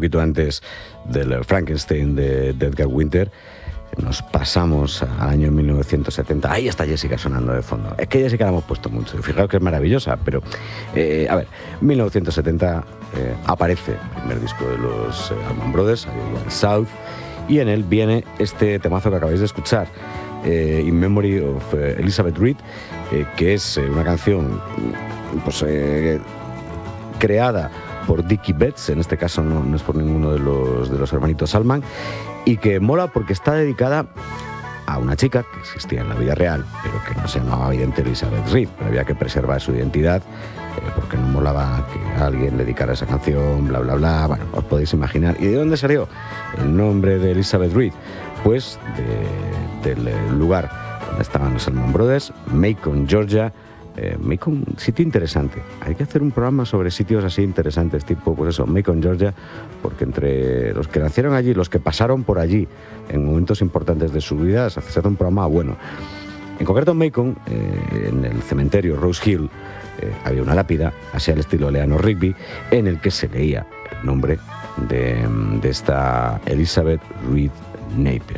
poquito antes del Frankenstein de Edgar Winter, nos pasamos al año 1970. Ahí está Jessica sonando de fondo. Es que Jessica la hemos puesto mucho. Fijaos que es maravillosa, pero... a ver, 1970 aparece el primer disco de los Allman Brothers, Wild South, y en él viene este temazo que acabáis de escuchar, In Memory of Elizabeth Reed, que es una canción pues, creada por Dickie Betts, en este caso no es por ninguno de los hermanitos Allman, y que mola porque está dedicada a una chica que existía en la vida real, pero que no se llamaba evidente Elizabeth Reed, pero había que preservar su identidad, porque no molaba que alguien le dedicara esa canción, bla, bla, bla. Bueno, os podéis imaginar. ¿Y de dónde salió el nombre de Elizabeth Reed? Pues del lugar donde estaban los Allman Brothers, Macon, Georgia. Macon, sitio interesante. Hay que hacer un programa sobre sitios así interesantes, tipo, pues eso, Macon, Georgia, porque entre los que nacieron allí, los que pasaron por allí en momentos importantes de su vida, se hace un programa bueno. En concreto en Macon, en el cementerio Rose Hill, había una lápida, así al estilo Eleanor Rigby, en el que se leía el nombre de esta Elizabeth Reed Napier.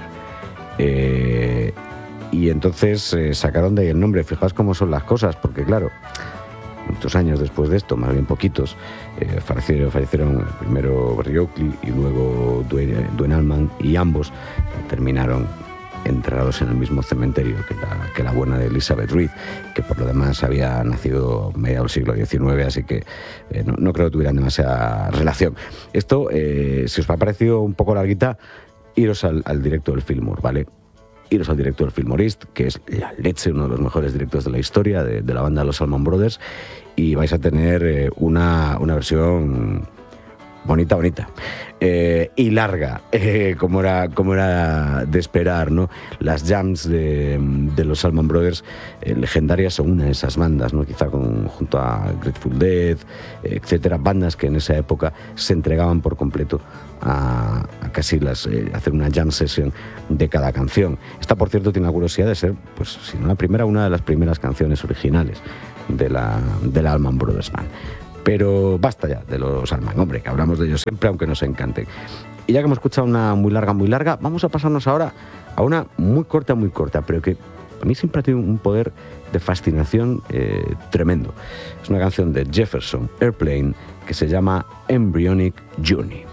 Y entonces sacaron de ahí el nombre. Fijaos cómo son las cosas, porque claro, muchos años después de esto, más bien poquitos, fallecieron primero Berry Oakley y luego Duane Allman, y ambos terminaron enterrados en el mismo cementerio que la buena de Elizabeth Reed, que por lo demás había nacido a mediados del siglo XIX, así que no creo que tuvieran demasiada relación. Esto, si os ha parecido un poco larguita, iros al directo del Fillmore, ¿vale? Iros al directo del Fillmore East, que es la leche, uno de los mejores directos de la historia de la banda de los Allman Brothers, y vais a tener una versión bonita y larga, como era de esperar, ¿no? Las jams de los Allman Brothers, legendarias, son una de esas bandas, ¿no? Quizá junto a Grateful Dead, etcétera, bandas que en esa época se entregaban por completo a casi hacer una jam session de cada canción. Esta, por cierto, tiene la curiosidad de ser, pues, si no la primera, una de las primeras canciones originales de la Allman Brothers Band. Pero basta ya de los Allman, hombre, que hablamos de ellos siempre, aunque nos encanten. Y ya que hemos escuchado una muy larga, vamos a pasarnos ahora a una muy corta, pero que a mí siempre ha tenido un poder de fascinación tremendo. Es una canción de Jefferson Airplane que se llama Embryonic Journey.